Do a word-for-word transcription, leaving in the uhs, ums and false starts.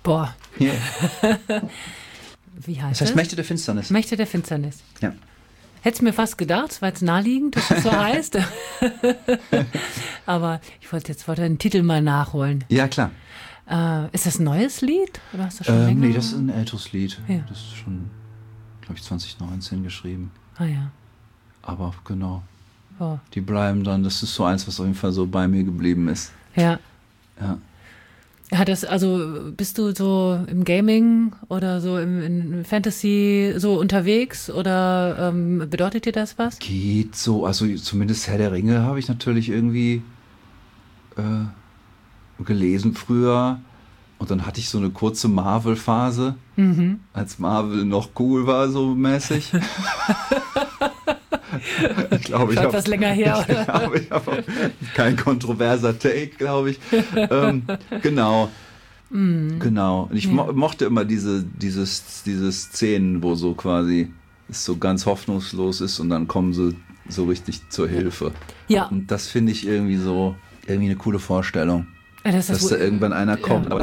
Boah. Yeah. Wie heißt das? Das heißt Mächte der Finsternis. Mächte der Finsternis. Ja. Hättest mir fast gedacht, weil es naheliegend, dass es so heißt. Aber ich wollte jetzt wollte den Titel mal nachholen. Ja, klar. Äh, ist das ein neues Lied? Oder hast du schon Ähm, länger? nee, das ist ein älteres Lied. Ja. Das ist schon, glaube ich, zwanzig neunzehn geschrieben. Ah ja. Aber genau, Oh. die bleiben dann. Das ist so eins, was auf jeden Fall so bei mir geblieben ist. Ja. Ja. Hat das, also bist du so im Gaming oder so im in Fantasy so unterwegs oder ähm, bedeutet dir das was? Geht so, also zumindest Herr der Ringe habe ich natürlich irgendwie äh, gelesen früher. Und dann hatte ich so eine kurze Marvel-Phase, Mhm. als Marvel noch cool war, so mäßig. ich glaube, ich Schon habe etwas länger her, oder? Ich glaube, ich habe kein kontroverser Take, glaube ich. Ähm, genau. Mhm. Genau. Und ich Ja. mo- mochte immer diese, dieses, diese Szenen, wo so quasi es so ganz hoffnungslos ist und dann kommen sie so richtig zur Hilfe. Ja. Und das finde ich irgendwie so, irgendwie eine coole Vorstellung. Ja, das ist Dass das, da wo- irgendwann einer kommt. Ja. Aber